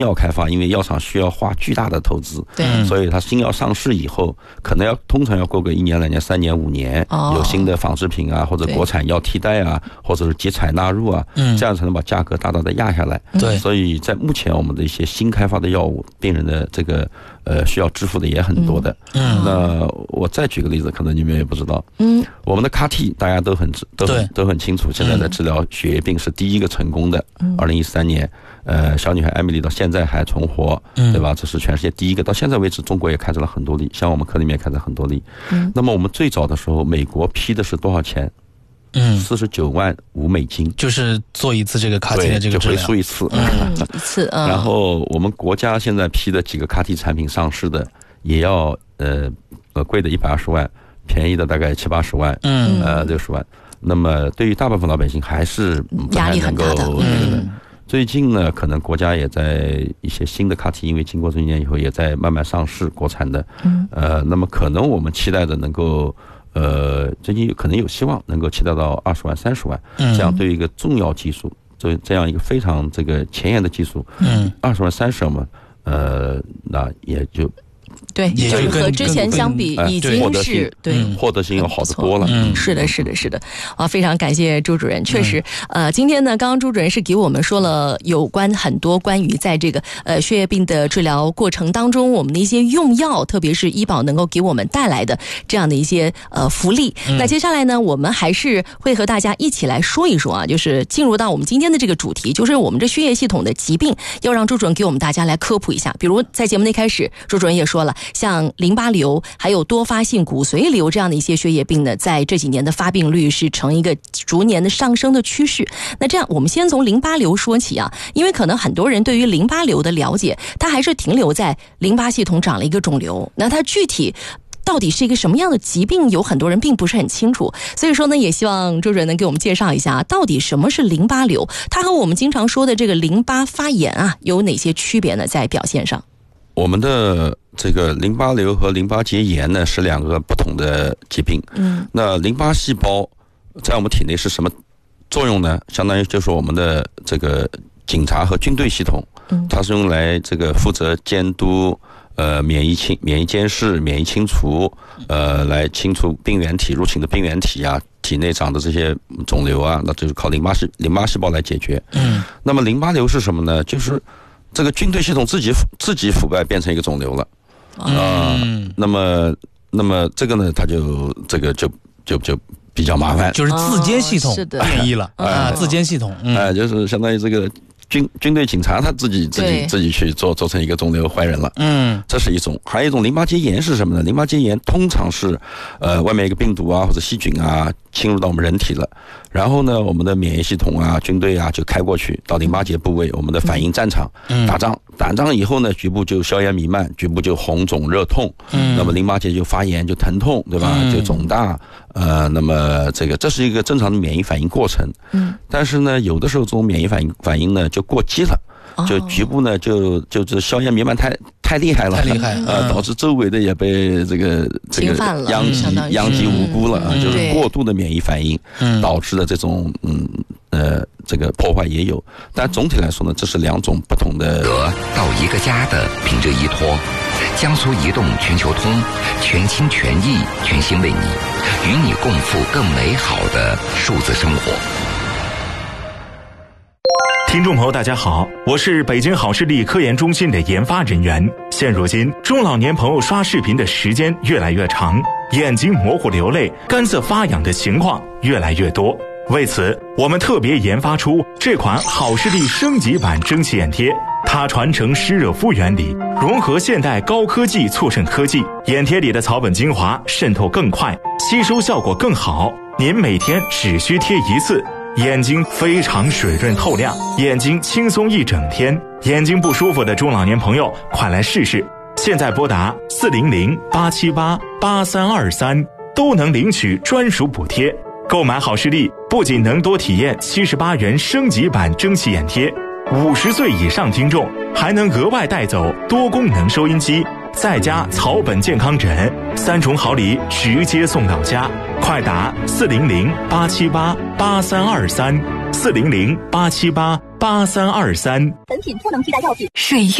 药开发，因为药厂需要花巨大的投资， 对， 所以它新药上市以后，可能通常要过个1年、2年、3年、5年，有新的仿制品啊，或者国产药替代啊，或者是集采纳入啊，这样才能把价格大大的压下来。 对， 所以在目前我们的一些新开发的药物，病人的这个需要支付的也很多的。那我再举个例子，可能你们也不知道，我们的 CAR-T 大家都很清楚，现在在治疗血液病是第一个成功的。2013年，小女孩艾米丽到现在还存活，对吧？这是全世界第一个。到现在为止，中国也开展了很多例，像我们科里面开展很多例。那么我们最早的时候，美国批的是多少钱？49.5万美金， 就是做一次这个 CAR-T 的这个治疗， 就回输一次， 一次。 然后我们国家现在批的几个 CAR-T 产品上市的，也要贵的120万，便宜的大概70-80万，60万。那么对于大部分老百姓还是不太能够。最近呢，可能国家也在一些新的 CAR-T， 因为经过这1年以后，也在慢慢上市国产的。那么可能我们期待的能够，最近可能有希望能够期待到20万、30万，这样对于一个重要技术，这样一个非常这个前沿的技术，20万、30万嘛，那也就。 对，就是和之前相比，已经是对获得性要好得多了。 是的，是的，是的。啊，非常感谢朱主任。确实，今天呢，刚刚朱主任是给我们说了有关很多关于在这个血液病的治疗过程当中，我们的一些用药，特别是医保能够给我们带来的这样的一些福利。那接下来呢，我们还是会和大家一起来说一说啊，就是进入到我们今天的这个主题，就是我们这血液系统的疾病，要让朱主任给我们大家来科普一下。比如在节目的一开始，朱主任也说了。像淋巴瘤还有多发性骨髓瘤这样的一些血液病呢，在这几年的发病率是呈一个逐年的上升的趋势。那这样我们先从淋巴瘤说起啊，因为可能很多人对于淋巴瘤的了解，它还是停留在淋巴系统长了一个肿瘤，那它具体到底是一个什么样的疾病，有很多人并不是很清楚。所以说呢，也希望周主任能给我们介绍一下，到底什么是淋巴瘤，它和我们经常说的这个淋巴发炎啊有哪些区别呢？在表现上， 我们的这个淋巴瘤和淋巴结炎呢是2个不同的疾病。那淋巴细胞在我们体内是什么作用呢？相当于就是我们的这个警察和军队系统，它是用来这个负责监督免疫监视、免疫清除，来清除病原体入侵的病原体啊，体内长的这些肿瘤啊，那就是靠淋巴细胞来解决。那么淋巴瘤是什么呢？就是这个军队系统自己腐败变成一个肿瘤了。那么这个呢，它就比较麻烦， 就是自监系统变异了自监系统， 就是相当于这个军队警察他自己去做成一个肿瘤坏人了。这是一种。还有一种淋巴结炎是什么呢？淋巴结炎通常是外面一个病毒啊或者细菌啊侵入到我们人体了，然后呢我们的免疫系统啊军队啊就开过去到淋巴结部位，我们的反应战场打仗以后呢，局部就消炎弥漫，局部就红肿热痛，那么淋巴结就发炎就疼痛，对吧？就肿大。那么这是一个正常的免疫反应过程。但是呢有的时候这种免疫反应呢就过激了，就局部呢就是消炎弥漫太厉害了，导致周围的也被这个殃及无辜了，就是过度的免疫反应导致的这种这个破坏也有。但总体来说呢，这是2种不同的。 到一个家的凭着依托，江苏移动全球通，全心全意全心为你，与你共赴更美好的数字生活。 听众朋友大家好，我是北京好视力科研中心的研发人员。现如今中老年朋友刷视频的时间越来越长，眼睛模糊流泪、干涩发痒的情况越来越多。为此我们特别研发出这款好视力升级版蒸汽眼贴，它传承湿热敷原理，融合现代高科技促渗科技，眼贴里的草本精华渗透更快，吸收效果更好。您每天只需贴1次，眼睛非常水润透亮，眼睛轻松一整天。眼睛不舒服的中老年朋友快来试试，现在拨打400-878-8323都能领取专属补贴。购买好视力不仅能多体验78元升级版蒸汽眼贴，50岁以上听众还能额外带走多功能收音机，再加草本健康枕，3重好礼直接送到家。快打400-878-8323，400-878-8323。 8323。 本品不能替代药品。 水